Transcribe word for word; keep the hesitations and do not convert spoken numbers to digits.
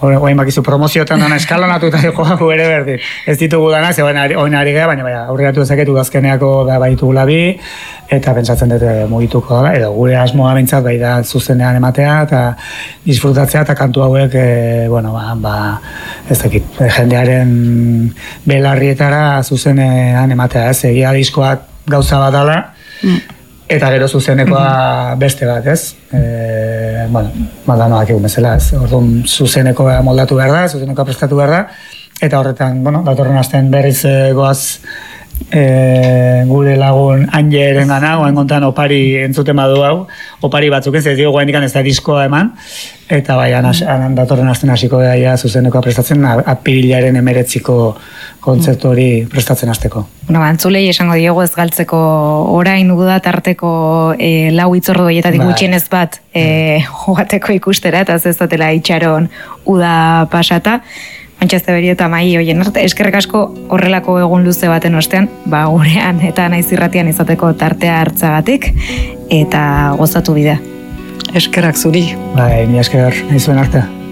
Oain bakizu promozioetan dana eskalonatuta joagu ere berdin. Ez ditugu dana, ze oin ari gara, baina aurreratu ezaketu azkeneako baitugula bi, eta pentsatzen dute mugituko da, edo gure asmoa bintzat bai da zuzenean ematea, eta disfrutatzea, eta kantu hauek, e, bueno, ba, ba, ez dakit, jendearen belarrietara zuzenean ematea, ez, egia diskoak gauza bat dala, mm. eta gero zuzenekoa beste bat, ez? E, bueno, badanoak egun bezala, ez? Orduan zuzenekoa moldatu behar da, zuzenekoa prestatu behar da, eta horretan, bueno, datorren astean berriz goaz e, gure lagun Anjeren gana, oain kontan opari entzuten badu hau, opari batzuk ez, ez digo guain ikan ez da diskoa eman, eta bai, anan datorren astean hasiko da zuzenekoa prestatzen, apirilaren emeretziko kontzertu hori prestatzen hasteko. Bueno, antzulei esango diego ez galtzeko orain uda tarteko e, lau itzordu horietatik bai. Gutxienez bat e, joateko ikustera, eta ez zatela itxaron uda pasata. Mantxazte beri eta mai hoien arte, eskerrik asko horrelako egun luze baten ostean, ba gurean eta naiz irratian izateko tartea hartzagatik, eta gozatu bidea. Eskerrak zuri. Bai, ni esker, nahi zuen arte.